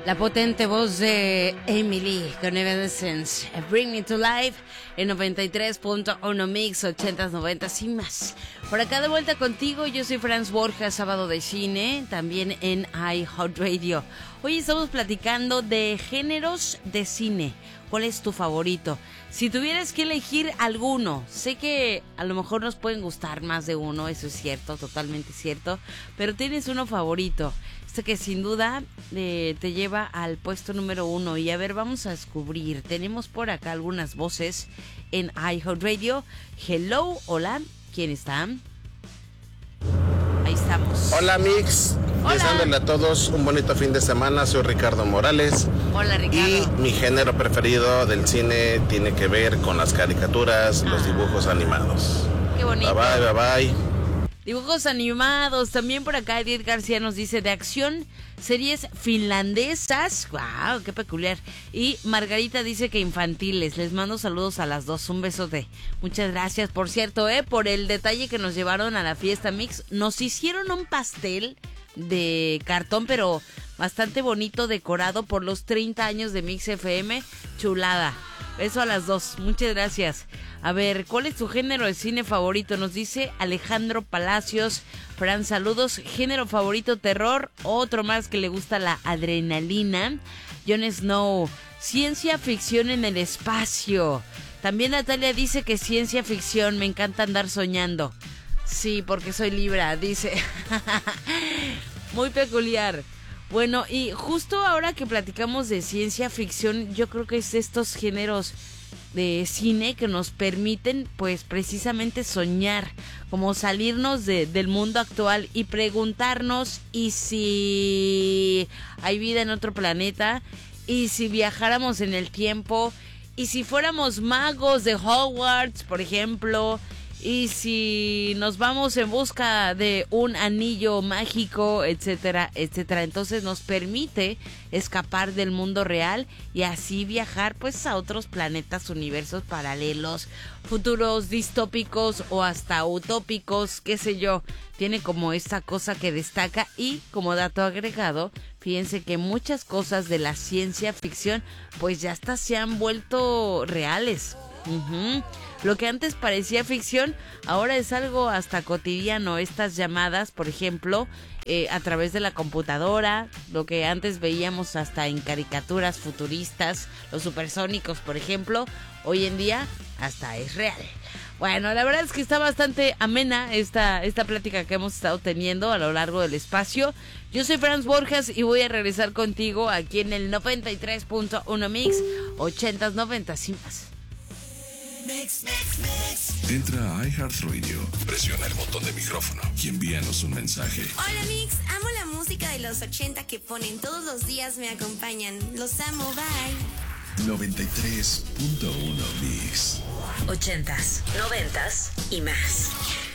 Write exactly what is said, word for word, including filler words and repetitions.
La potente voz de Emily con Evanescence, Bring Me to Life en noventa y tres punto uno Mix, ochentas, noventas y más. Por acá de vuelta contigo, yo soy Franz Borja, sábado de cine, también en iHeartRadio. Hoy estamos platicando de géneros de cine. ¿Cuál es tu favorito? Si tuvieras que elegir alguno, sé que a lo mejor nos pueden gustar más de uno, eso es cierto, totalmente cierto, pero tienes uno favorito, este que sin duda eh, te lleva al puesto número uno. Y a ver, vamos a descubrir, tenemos por acá algunas voces en iHeartRadio. Hello, hola, ¿quién está? Ahí estamos. Hola Mix, deseándole a todos un bonito fin de semana. Soy Ricardo Morales. Hola Ricardo. Y mi género preferido del cine tiene que ver con las caricaturas, ah. los dibujos animados. Qué bonito. Bye bye, bye bye. Dibujos animados. También por acá Edith García nos dice de acción, series finlandesas. Wow, qué peculiar. Y Margarita dice que infantiles. Les mando saludos a las dos. Un besote. Muchas gracias, por cierto, eh, por el detalle que nos llevaron a la fiesta Mix. Nos hicieron un pastel de cartón, pero bastante bonito, decorado por los treinta años de Mix F M. Chulada. Beso a las dos. Muchas gracias. A ver, ¿cuál es tu género de cine favorito? Nos dice Alejandro Palacios. Fran, saludos. Género favorito, terror. Otro más que le gusta la adrenalina. Jon Snow. Ciencia ficción en el espacio. También Natalia dice que ciencia ficción. Me encanta andar soñando. Sí, porque soy Libra, dice. Muy peculiar. Bueno, y justo ahora que platicamos de ciencia ficción, yo creo que es estos géneros de cine que nos permiten, pues, precisamente soñar, como salirnos de, del mundo actual y preguntarnos, ¿y si hay vida en otro planeta? ¿Y si viajáramos en el tiempo? ¿Y si fuéramos magos de Hogwarts, por ejemplo? Y si nos vamos en busca de un anillo mágico, etcétera, etcétera. Entonces nos permite escapar del mundo real y así viajar pues a otros planetas, universos paralelos, futuros distópicos o hasta utópicos, qué sé yo. Tiene como esta cosa que destaca. Y como dato agregado, fíjense que muchas cosas de la ciencia ficción pues ya hasta se han vuelto reales. Uh-huh. Lo que antes parecía ficción, ahora es algo hasta cotidiano. Estas llamadas, por ejemplo, eh, a través de la computadora, lo que antes veíamos hasta en caricaturas futuristas, los supersónicos, por ejemplo, hoy en día hasta es real. Bueno, la verdad es que está bastante amena esta, esta plática que hemos estado teniendo a lo largo del espacio. Yo soy Franz Borjas y voy a regresar contigo aquí en el noventa y tres punto uno Mix, ochentas, noventas y más. Mix, mix, mix. Entra a iHeartRadio, presiona el botón de micrófono y envíanos un mensaje. Hola Mix, amo la música de los ochenta que ponen todos los días, me acompañan. Los amo, bye. noventa y tres punto uno Mix. Ochentas, noventas y más.